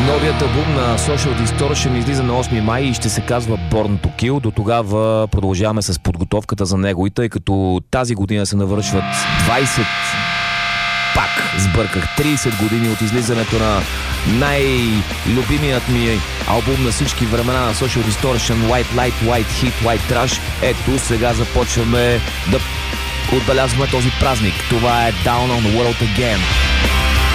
Новият албум на Social Distortion излиза на 8 май и ще се казва Born to Kill. До тогава продължаваме с подготовката за него и тъй като тази година се навършват 20, пак сбърках, 30 години от излизането на най-любимият ми албум на всички времена на Social Distortion, White Light, White Heat, White Trash. Ето сега започваме да отбелязваме този празник. Това е Down on the World Again.